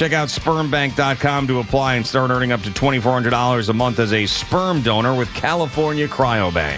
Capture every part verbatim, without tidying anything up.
Check out sperm bank dot com to apply and start earning up to twenty-four hundred dollars a month as a sperm donor with California Cryobank.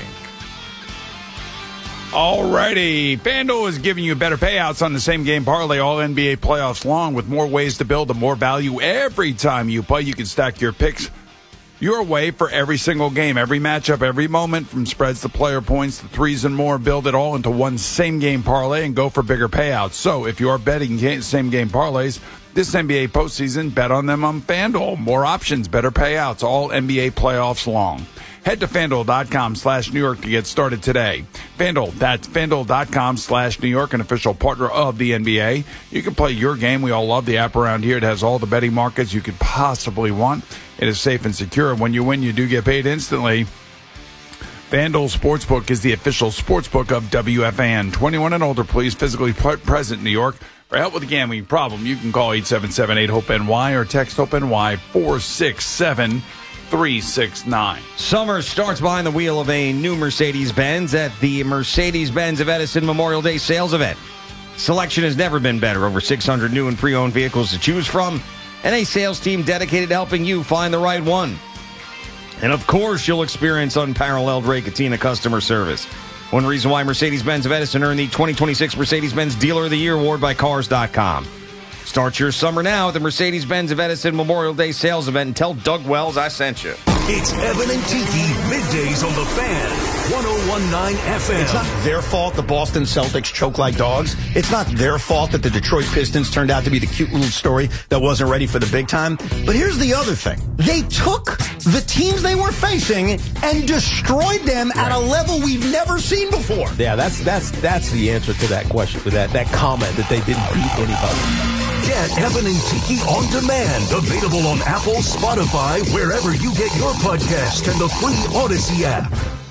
Alrighty, FanDuel is giving you better payouts on the same game parlay all N B A playoffs long with more ways to build and more value every time you play. You can stack your picks your way for every single game, every matchup, every moment, from spreads to player points to threes and more. Build it all into one same game parlay and go for bigger payouts. So if you are betting same game parlays this N B A postseason, bet on them on FanDuel. More options, better payouts, all N B A playoffs long. Head to FanDuel.com slash New York to get started today. FanDuel, that's FanDuel.com slash New York, an official partner of the N B A. You can play your game. We all love the app around here. It has all the betting markets you could possibly want. It is safe and secure. When you win, you do get paid instantly. FanDuel Sportsbook is the official sportsbook of W F A N. twenty-one and older, please. Physically present in New York. For help with a gambling problem, you can call eight seven seven, eight, HOPE N Y or text HOPE-NY four six seven three six nine. Summer starts behind the wheel of a new Mercedes-Benz at the Mercedes-Benz of Edison Memorial Day sales event. Selection has never been better. Over six hundred new and pre-owned vehicles to choose from, and a sales team dedicated to helping you find the right one. And of course, you'll experience unparalleled Ray Catena customer service. One reason why Mercedes-Benz of Edison earned the twenty twenty-six Mercedes-Benz Dealer of the Year award by Cars dot com. Start your summer now at the Mercedes-Benz of Edison Memorial Day sales event and tell Doug Wells I sent you. It's Evan and Tiki, middays on the Fan, one oh one point nine F M. It's not their fault the Boston Celtics choke like dogs. It's not their fault that the Detroit Pistons turned out to be the cute little story that wasn't ready for the big time. But here's the other thing. They took the teams they were facing and destroyed them right. at a level we've never seen before. Yeah, that's that's that's the answer to that question, to that, that comment that they didn't beat anybody. Get Evan and Tiki on demand. Available on Apple, Spotify, wherever you get your podcast, and the free Odyssey app.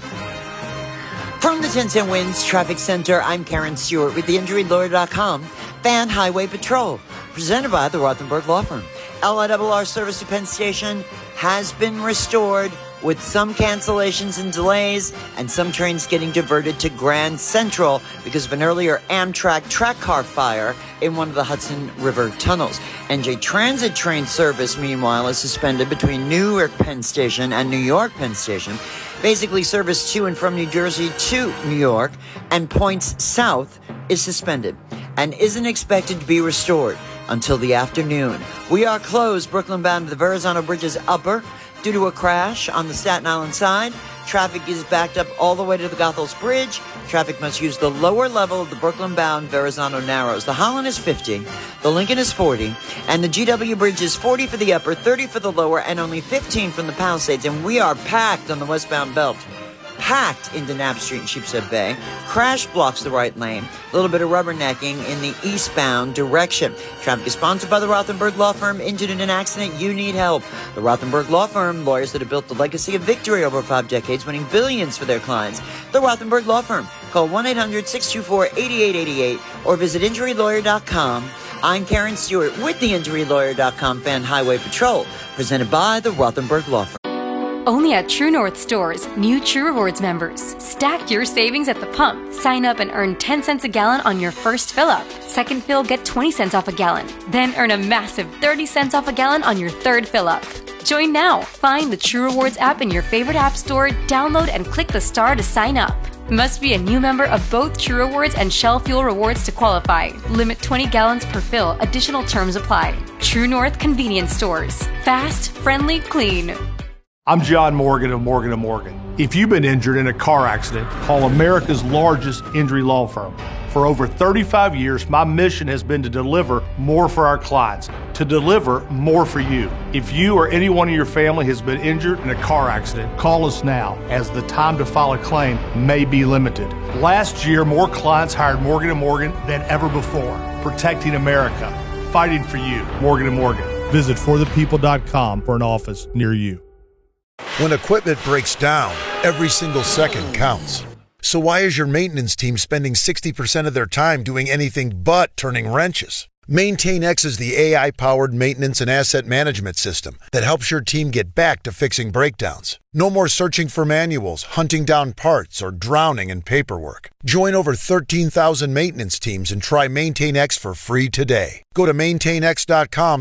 From the ten ten Winds Traffic Center, I'm Karen Stewart with the injury lawyer dot com. Fan Highway Patrol, presented by the Rothenberg Law Firm. L I R R service to Penn Station has been restored, with some cancellations and delays, and some trains getting diverted to Grand Central because of an earlier Amtrak track car fire in one of the Hudson River tunnels. N J Transit train service, meanwhile, is suspended between Newark Penn Station and New York Penn Station. Basically, service to and from New Jersey to New York and points south is suspended and isn't expected to be restored until the afternoon. We are closed Brooklyn bound to the Verrazano Bridges Upper due to a crash on the Staten Island side. Traffic is backed up all the way to the Goethals Bridge. Traffic must use the lower level of the Brooklyn-bound Verrazano Narrows. The Holland is fifty, the Lincoln is forty, and the G W Bridge is forty for the upper, thirty for the lower, and only fifteen from the Palisades. And we are packed on the westbound belt. Packed into Knapp Street and Sheepshead Bay. Crash blocks the right lane. A little bit of rubbernecking in the eastbound direction. Traffic is sponsored by the Rothenberg Law Firm. Injured in an accident, you need help. The Rothenberg Law Firm, lawyers that have built the legacy of victory over five decades, winning billions for their clients. The Rothenberg Law Firm. Call one eight hundred six two four eight eight eight eight or visit injury lawyer dot com. I'm Karen Stewart with the injury lawyer dot com Fan Highway Patrol, presented by the Rothenberg Law Firm. Only at True North stores, new True Rewards members. Stack your savings at the pump. Sign up and earn ten cents a gallon on your first fill up. Second fill, get twenty cents off a gallon. Then earn a massive thirty cents off a gallon on your third fill up. Join now. Find the True Rewards app in your favorite app store, download and click the star to sign up. Must be a new member of both True Rewards and Shell Fuel Rewards to qualify. Limit twenty gallons per fill. Additional terms apply. True North Convenience Stores. Fast, friendly, clean. I'm John Morgan of Morgan and Morgan. If you've been injured in a car accident, call America's largest injury law firm. For over thirty-five years, my mission has been to deliver more for our clients, to deliver more for you. If you or anyone in your family has been injured in a car accident, call us now, as the time to file a claim may be limited. Last year, more clients hired Morgan and Morgan than ever before, protecting America, fighting for you. Morgan and Morgan. Visit for the people dot com for an office near you. When equipment breaks down, every single second counts. So why is your maintenance team spending sixty percent of their time doing anything but turning wrenches? MaintainX is the A I-powered maintenance and asset management system that helps your team get back to fixing breakdowns. No more searching for manuals, hunting down parts, or drowning in paperwork. Join over thirteen thousand maintenance teams and try MaintainX for free today. Go to maintain x dot com